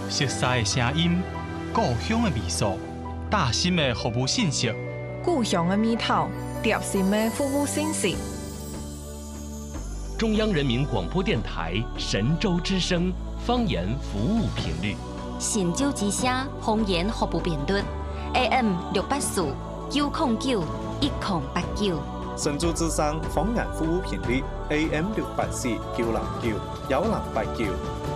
熟悉的声音，故乡的味素，大心的服务信息， 故乡的味道，贴心的服务信息。 中央人民广播电台神州之声方言服务频率， 神州之声方言服务频率 AM 684 909 1089。 神州之声方言服務頻率 AM 684 909 1089。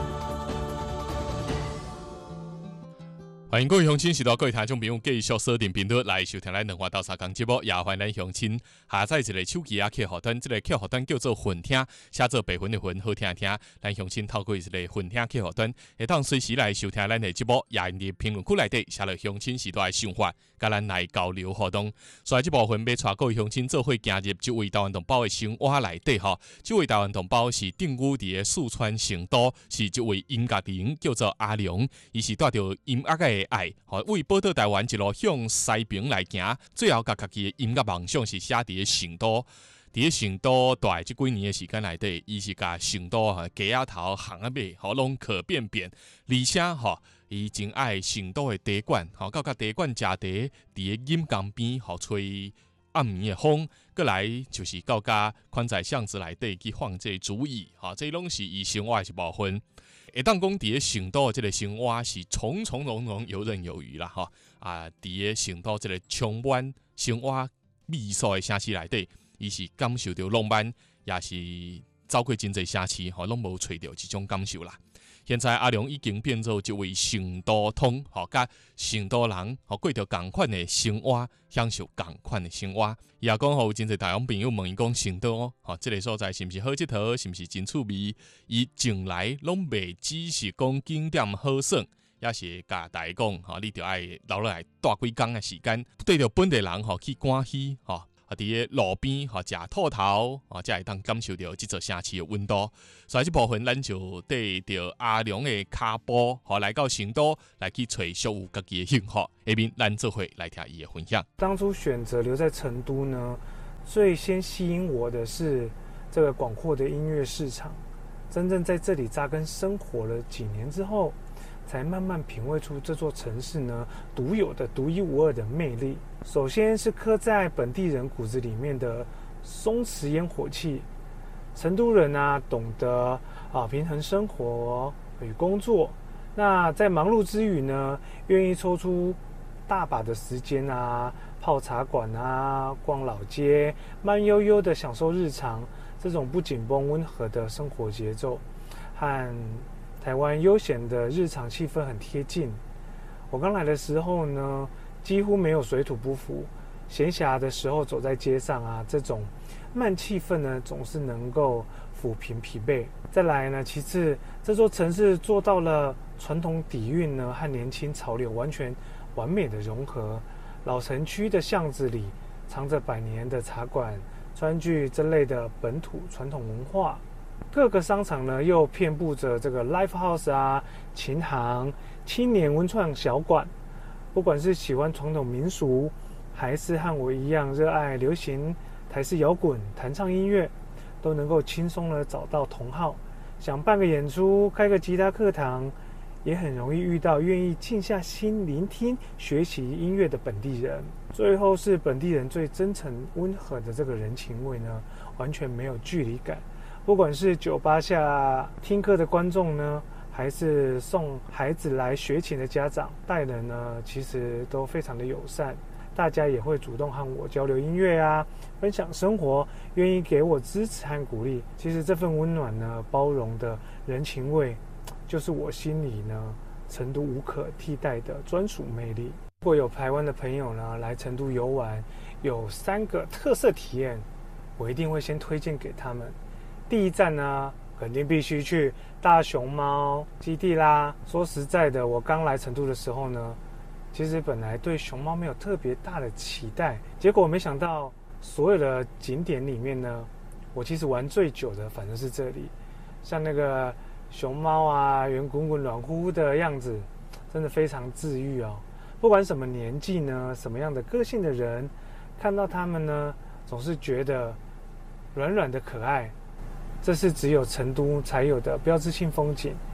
歡迎各位鄉親，時代各位聽眾朋友繼續鎖定頻率來收聽咱兩話到三更節目，也歡迎咱鄉親下載一個手機客戶端，這個客戶端叫做雲聽，寫做白雲的雲，好聽的聽。咱鄉親透過一個雲聽客戶端，會當隨時來收聽咱的節目，也入評論區內底寫落鄉親時代的想法，甲咱來交流互動。所以這部分要帶各位鄉親做伙行入這位台灣同胞的生活內底吼。這位台灣同胞是定居佇的四川成都，是一位音樂人，叫做阿良，伊是帶着音樂的愛，為報道台灣一路向西邊來行，最後甲家己的音樂夢想是寫佇成都。佇成都大這幾年的時間內底，伊是甲成都街仔頭巷仔尾，攏可變變，而且伊真愛成都的茶館，到甲茶館食茶，佇個飲江邊吹暗暝的風，過來就是到甲寬在巷子內底去放這竹椅，這攏是伊生活的一部分。會當講佇個成都這個生活是從從容容、游刃有餘啦，佇個成都這個充滿生活味素的城市內底，伊是感受到浪漫，也是走過真濟城市，攏無找到這種感受啦。現在阿良已經變做一位成都通，甲成都人過着同款的生活，享受同款的生活。伊也講，有真濟台灣朋友問伊講成都，這個所在是毋是好佚佗，是毋是真趣味？伊從來攏袂只是講景點好耍，也是甲大家講，你著愛留落來大幾工的時間，對着本地人去歡喜，佇個路邊食兔頭，才會當感受到這座城市的溫度。所以這部分咱就跟着阿良的腳步，來到成都來去找屬於家己的幸福。下面咱做伙來聽伊的分享。 當初選擇留在成都呢，最先吸引我的是這個廣闊的音樂市場。真正在這裡扎根生活了幾年之後，才慢慢品味出這座城市呢獨有的獨一無二的魅力。首先是刻在本地人骨子裡面的鬆弛煙火氣。成都人啊，懂得平衡生活與工作。那在忙碌之餘呢，願意抽出大把的時間啊，泡茶館啊，逛老街，慢悠悠的享受日常。這種不緊繃、溫和的生活節奏，和台灣悠閒的日常氣氛很貼近。我剛來的時候呢，幾乎沒有水土不服。閒暇的時候走在街上啊，這種慢氣氛呢，總是能夠撫平疲憊。再來呢，其次，這座城市做到了傳統底蘊呢和年輕潮流完全完美的融合。老城區的巷子裡藏着百年的茶館、川劇這類的本土傳統文化。各個商場呢又遍佈着這個 live house 啊、琴行、青年文創小館。不管是喜歡傳統民俗，還是和我一樣熱愛流行台式搖滾、彈唱音樂，都能夠輕鬆地找到同好。想辦個演出、開個吉他課堂，也很容易遇到願意靜下心聆聽、學習音樂的本地人。最後是本地人最真誠溫和的這個人情味呢，完全沒有距離感。不管是酒吧下聽課的觀眾呢，還是送孩子來學琴的家長，待人呢其實都非常的友善。大家也會主動和我交流音樂啊，分享生活，願意給我支持和鼓勵。其實這份溫暖呢，包容的人情味，就是我心裡呢成都無可替代的專屬魅力。如果有台灣的朋友呢來成都遊玩，有3個特色體驗，我一定會先推薦給他們。第一站呢，肯定必須去大熊貓基地啦。說實在的，我剛來成都的時候呢，其實本來對熊貓沒有特別大的期待，結果沒想到所有的景點裡面呢，我其實玩最久的反正是這裡。像那個熊貓啊，圓滾滾、軟乎乎的樣子，真的非常治癒哦。不管什麼年紀呢，什麼樣的個性的人，看到他們呢，總是覺得軟軟的可愛。這是只有成都才有的標誌性風景。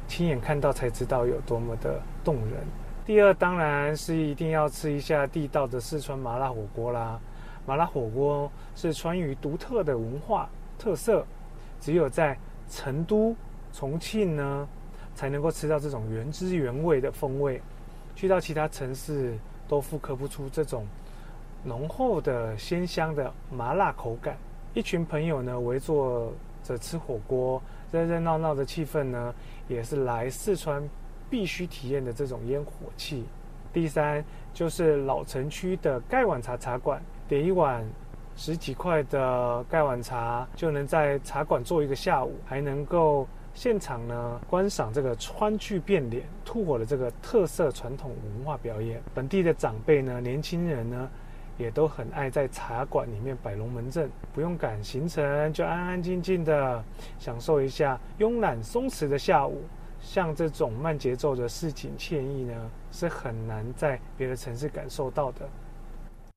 亲眼看到才知道有多么的动人。第二，当然是一定要吃一下地道的四川麻辣火锅啦。麻辣火锅是川渝独特的文化特色，只有在成都、重庆呢，才能够吃到这种原汁原味的风味。去到其他城市都复刻不出这种浓厚的鲜香的麻辣口感。一群朋友呢围坐着吃火锅，热热闹闹的气氛呢，也是来四川必须体验的这种烟火气。第三就是老城区的盖碗茶茶馆，点一碗10几块的盖碗茶，就能在茶馆坐一个下午，还能够现场呢观赏这个川剧变脸吐火的这个特色传统文化表演。本地的长辈呢，年轻人呢，也都很爱在茶馆里面摆龙门阵，不用赶行程，就安安静静的享受一下慵懒松弛的下午。像这种慢节奏的市井惬意呢，是很难在别的城市感受到的。